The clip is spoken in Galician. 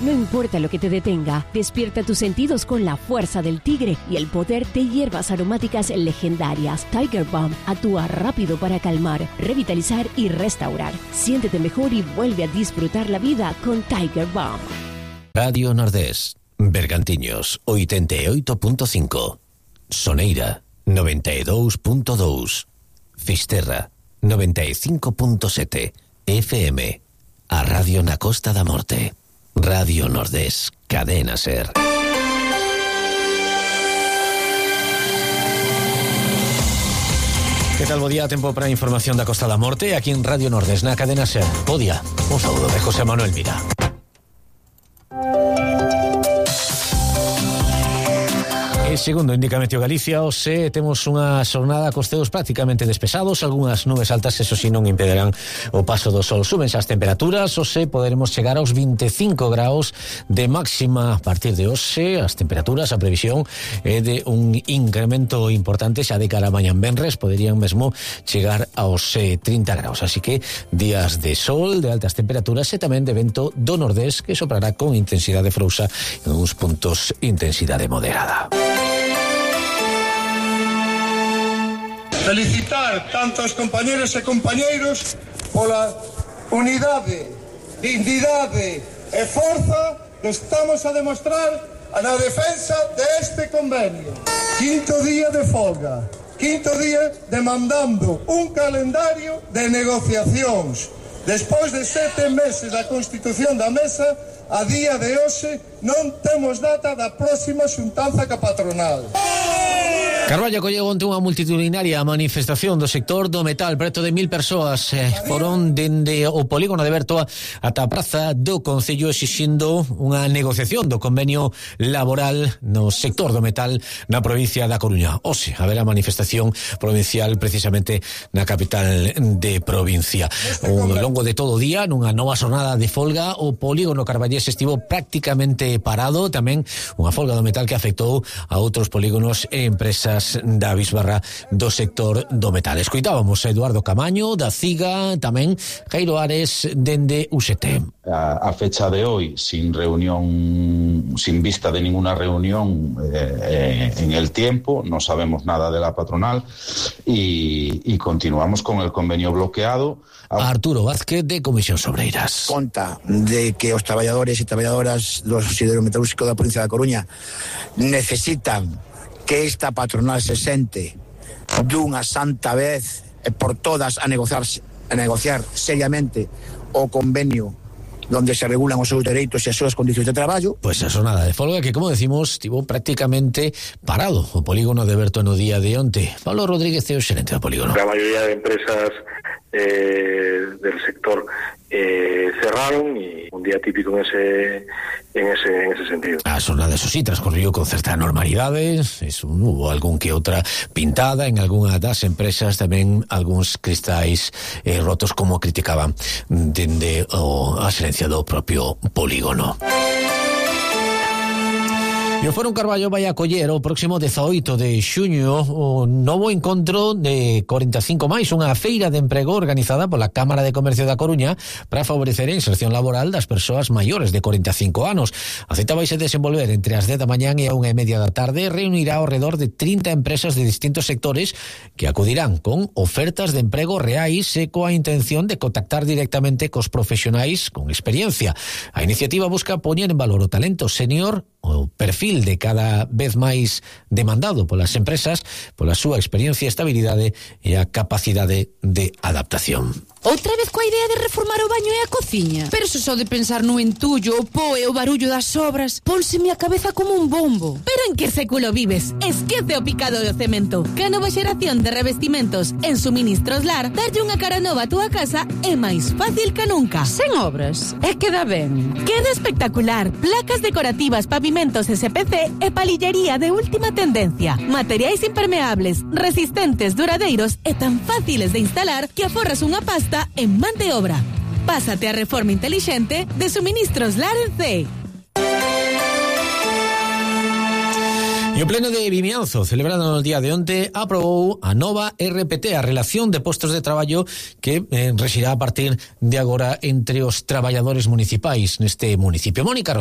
No importa lo que te detenga, despierta tus sentidos con la fuerza del tigre y el poder de hierbas aromáticas legendarias. Tiger Balm actúa rápido para calmar, revitalizar y restaurar. Siéntete mejor y vuelve a disfrutar la vida con Tiger Balm. Radio Nordés, Bergantiños 88.5, Soneira 92.2, Fisterra 95.7 FM, a Radio na Costa da Morte. Radio Nordés, Cadena Ser. Que tal, bo día, tempo para a información da Costa da Morte aquí en Radio Nordés, na Cadena Ser. Bo día, un saúdo de José Manuel Mira. E segundo indica Meteo Galicia, hoxe temos unha xornada cos ceos prácticamente despesados, algunhas nubes altas, eso si non impedirán o paso do sol. Súbense as temperaturas, hoxe poderemos chegar aos 25 graus de máxima a partir de hoxe. As temperaturas, a previsión é de un incremento importante xa de cara a mañán venres, poderían mesmo chegar aos 30 graus, así que días de sol, de altas temperaturas e tamén de vento do nordés que soprará con intensidade frouxa en uns puntos intensidade moderada. Felicitar tanto os compañeros e compañeiros pola unidade, dignidade e forza que estamos a demostrar na defensa deste convenio. Quinto día de folga, quinto día demandando un calendario de negociacións. Despois de 7 meses da constitución da mesa, a día de hoxe non temos data da próxima xuntanza ca patronal. Carballo acolleu onte unha multitudinaria manifestación do sector do metal. Preto de 1000 persoas foron dende o polígono de Bertoa ata a praza do Concello exixindo unha negociación do convenio laboral no sector do metal na provincia da Coruña. Hoxe haberá manifestación provincial precisamente na capital de provincia. Ao longo de todo o día, nunha nova xornada de folga, o polígono carballés estivo prácticamente parado. Tamén unha folga do metal que afectou a outros polígonos e empresas da bisbarra do sector do metal. Escoitábamos a Eduardo Camaño da CIGA, tamén Jairo Ares dende UGT. A fecha de hoy, sin reunión, sin vista de ninguna reunión en el tiempo, no sabemos nada de la patronal y continuamos con el convenio bloqueado. Arturo Vázquez de Comisións Obreiras. Conta de que os traballadores e traballadoras do siderurgia metalúrxico da provincia da Coruña necesitan que esta patronal se sente dunha santa vez e por todas a negociar seriamente o convenio donde se regulan os seus dereitos e as súas condicións de traballo. Pois a xornada de folga que, como decimos, estivo prácticamente parado o polígono de Berto no día de onte. Pablo Rodríguez é o xerente do polígono. La mayoría de empresas del sector cerraron y un día típico en ese sentido. A xornada, eso sí, transcorrió con certa normalidade. Hubo algún que outra pintada en algunha das empresas, tamén algúns cristais rotos, como criticaban dende a xerencia do propio polígono. E o Foro Carballo vai acoller o próximo 18 de xuño o novo encontro de 45 máis, unha feira de emprego organizada pola Cámara de Comercio da Coruña para favorecer a inserción laboral das persoas maiores de 45 anos. A cita vai se desenvolver entre as 10 da mañán e a 1:30 da tarde e reunirá ao redor de 30 empresas de distintos sectores que acudirán con ofertas de emprego reais e coa intención de contactar directamente cos profesionais con experiencia. A iniciativa busca poñer en valor o talento senior, o perfil de cada vez máis demandado polas empresas, pola súa experiencia, estabilidade e a capacidade de adaptación. Outra vez coa idea de reformar o baño e a cociña? Pero se só de pensar no entullo, o po e o barullo das obras, pónseme a cabeza como un bombo. Pero en que século vives? Esquece o picado do cemento. Que a nova xeración de revestimentos en Suministros Lar, darlle unha cara nova a túa casa é máis fácil que nunca. Sen obras. E queda ben. Queda espectacular. Placas decorativas, pavimentos SPC e palillería de última tendencia. Materiais impermeables, resistentes, duradeiros e tan fáciles de instalar que aforras unha pasta en man de obra. Pásate a reforma inteligente de Suministros Lar en C. E o Pleno de Vimianzo, celebrado no día de onte, aprobou a nova RPT, a Relación de Postos de Traballo, que rexirá a partir de agora entre os traballadores municipais neste municipio. Mónica